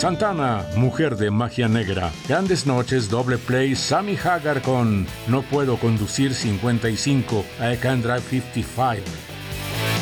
Santana, Mujer de Magia Negra. Grandes Noches, doble play, Sammy Hagar con No Puedo Conducir 55, I Can Drive 55.